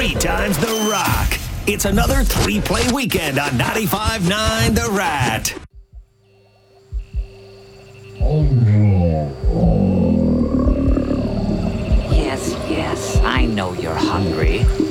3 times The Rock. It's another 3-play weekend on 95.9 The Rat. Yes, I know you're hungry.